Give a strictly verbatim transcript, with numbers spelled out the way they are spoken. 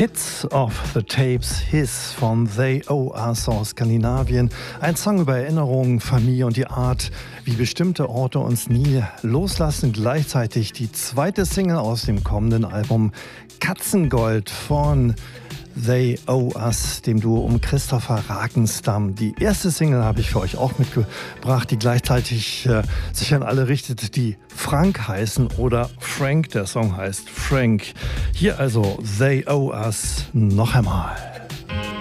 Kids of the Tapes, His von They Owe Us aus Skandinavien. Ein Song über Erinnerungen, Familie und die Art, wie bestimmte Orte uns nie loslassen. Gleichzeitig die zweite Single aus dem kommenden Album Katzengold von They Owe Us, dem Duo um Christopher Rakenstam. Die erste Single habe ich für euch auch mitgebracht, die gleichzeitig äh, sich an alle richtet, die Frank heißen oder Frank. Der Song heißt Frank. Hier also They Owe Us noch einmal.